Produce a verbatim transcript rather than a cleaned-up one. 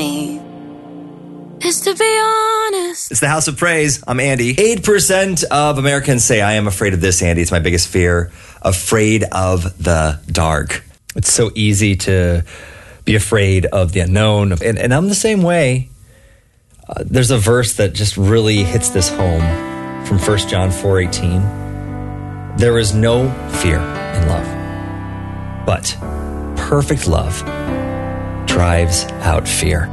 me is to be honest. It's the House of Praise. I'm Andy. eight percent of Americans say, I am afraid of this, Andy. It's my biggest fear. Afraid of the dark. It's so easy to be afraid of the unknown. And, and I'm the same way. Uh, there's a verse that just really hits this home from First John four eighteen. There is no fear in love, but perfect love drives out fear.